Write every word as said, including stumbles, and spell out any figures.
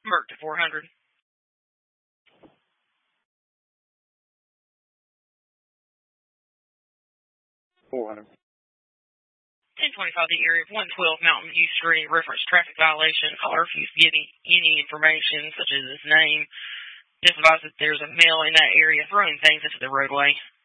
Marked at four hundred. four hundred. ten twenty-five, the area of one twelve Mountain View Street, reference traffic violation. Caller refused to give any, any information, such as his name. Just advised that there's a male in that area throwing things into the roadway.